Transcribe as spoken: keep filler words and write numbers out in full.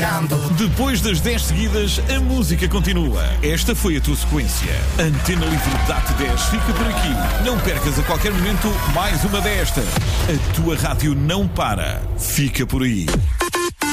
trabalhando. Depois das dez seguidas, a música continua. Esta foi a tua sequência. Antena Livre dá-te dez, fica por aqui. Não percas a qualquer momento mais uma destas. A tua rádio não para. Fica por aí.